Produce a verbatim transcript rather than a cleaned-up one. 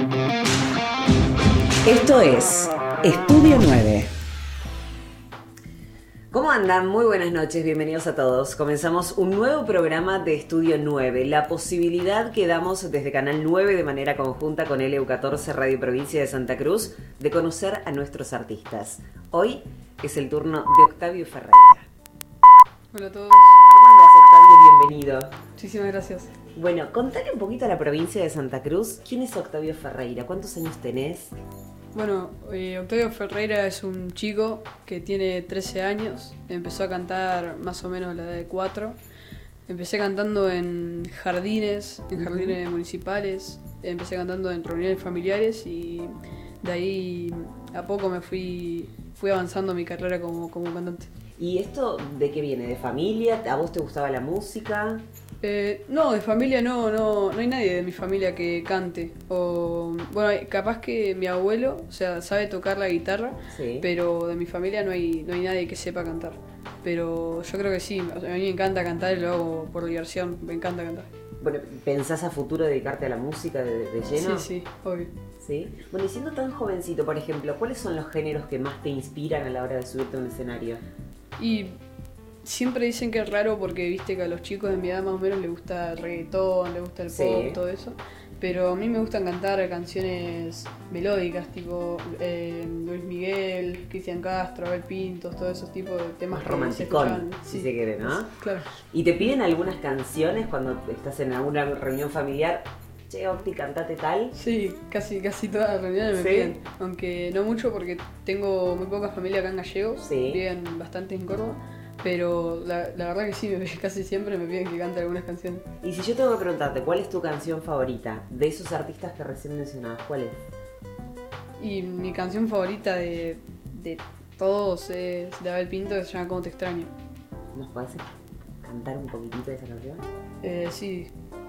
Esto es Estudio nueve. ¿Cómo andan? Muy buenas noches, bienvenidos a todos. Comenzamos un nuevo programa de Estudio nueve, la posibilidad que damos desde Canal nueve de manera conjunta con L U catorce Radio Provincia de Santa Cruz de conocer a nuestros artistas. Hoy es el turno de Octavio Ferreira. Hola a todos. ¿Cómo andas, Octavio? Bienvenido. Muchísimas gracias. Bueno, contale un poquito a la provincia de Santa Cruz. ¿Quién es Octavio Ferreira? ¿Cuántos años tenés? Bueno, eh, Octavio Ferreira es un chico que tiene trece años. Empezó a cantar más o menos a la edad de cuatro. Empecé cantando en jardines, en jardines uh-huh. municipales. Empecé cantando en reuniones familiares y de ahí a poco me fui, fui avanzando mi carrera como, como cantante. ¿Y esto de qué viene? ¿De familia? ¿A vos te gustaba la música? Eh, no, de familia no, no, no hay nadie de mi familia que cante. O bueno, capaz que mi abuelo, o sea, sabe tocar la guitarra, sí. Pero de mi familia no hay, no hay nadie que sepa cantar. Pero yo creo que sí, o sea, a mí me encanta cantar y lo hago por diversión, me encanta cantar. Bueno, ¿pensás a futuro dedicarte a la música de, de lleno? Sí, sí, obvio. ¿Sí? Bueno, y siendo tan jovencito, por ejemplo, ¿cuáles son los géneros que más te inspiran a la hora de subirte a un escenario? Y siempre dicen que es raro porque viste que a los chicos de mi edad más o menos les gusta el reggaetón, les gusta el pop, sí. Todo eso. Pero a mí me gustan cantar canciones melódicas, tipo eh, Luis Miguel, Cristian Castro, Abel Pintos, todos esos tipos de temas. Más romanticón, si sí. se quiere, ¿no? Claro. ¿Y te piden algunas canciones cuando estás en alguna reunión familiar? Che, Octi, cantate tal. Sí, casi, casi todas las reuniones me ¿Sí? piden. Aunque no mucho porque tengo muy poca familia acá en Gallegos, sí. Viven bastante en Córdoba. Pero la, la verdad que sí, casi siempre me piden que cante algunas canciones. Y si yo tengo que preguntarte, ¿cuál es tu canción favorita de esos artistas que recién mencionabas? ¿Cuál es? Y mi canción favorita de, de todos es de Abel Pinto, que se llama Cómo te extraño. ¿Nos podés cantar un poquitito de esa canción? Eh, sí.